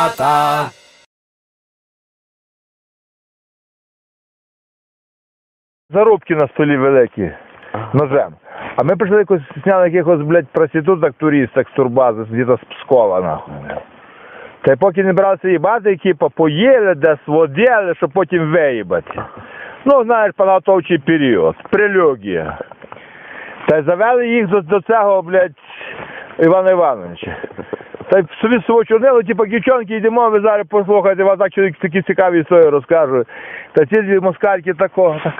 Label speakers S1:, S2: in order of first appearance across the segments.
S1: Зарубки на столі великі, ножем. А ми прийшли якось, сняли якихось, блядь, проституток туристок з турбази, где-то з Пскова, нахуй. Та й поки не бралися їбати, екіпа, поїли десь, воділи, щоб потім виїбати. Ну, знаєш, підготовчий період, прелюдія. Та й завели їх до цього, блядь, Івана Івановича. Та й собі свого чорнило, типу, дівчонки, йдемо, ви зараз послухайте, вам так чоловік такі цікаві історії розкажуть. Та ці дві москальки такого, так,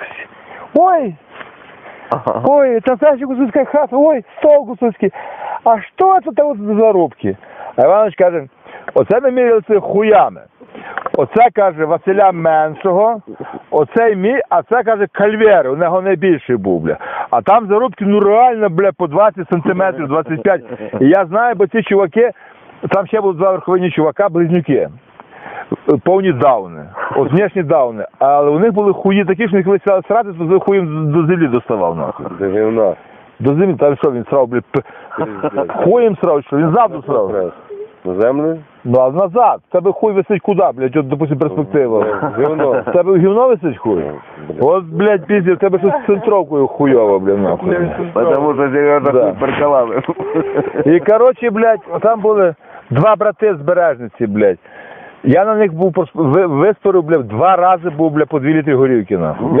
S1: ой, это наша гусарская хата, ой, стол гусарский. А что это вот за зарубки? А Іванович каже, оце ми мірялися хуями. Оце, каже, Василя Меншого, оцей мій, а це, каже, Кальвери, у нього найбільший був, бля. А там зарубки, ну реально, бля, по 20 сантиметрів, 25. І я знаю, бо ці чуваки, там ще були два верховні чувака, близнюки. Повні дауни, от внешні дауни, але у них були хуї такі, що не коли срати, то хуєм до землі доставав, нахуй. До землі, там що, він срав, блядь, хуєм срав, що, він ззаду срав.
S2: На землю?
S1: Ну, а назад, в тебе хуй висить куди, блядь, от, допустим, перспектива.
S2: Гівно.
S1: В тебе гівно висить хуй? От, блядь, пізді, в тебе щось з центровкою хуйово, блядь, нахуй.
S2: Потому що серйозно хуй паркували.
S1: І, коротше, блядь, там були два брати з Бережниці, блядь. Я на них був, виспорив, блядь, 2 рази був, блядь, по 2 літри горілки, нахуй.